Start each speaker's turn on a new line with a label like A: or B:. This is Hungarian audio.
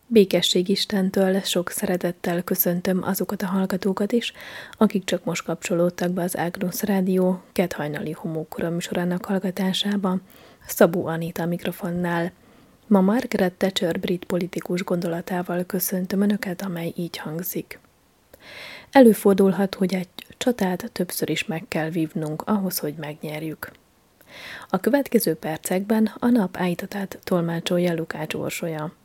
A: Békesség Istentől sok szeretettel köszöntöm azokat a hallgatókat is, akik csak most kapcsolódtak be az Ágnusz Rádió kedhajnali homókora műsorának hallgatásába. Szabó Anita mikrofonnál. Ma Margaret Thatcher brit politikus gondolatával köszöntöm Önöket, amely így hangzik. Előfordulhat, hogy egy csatát többször is meg kell vívnunk ahhoz, hogy megnyerjük. A következő percekben a nap ájtatát tolmácsolja Lukács Orsolya.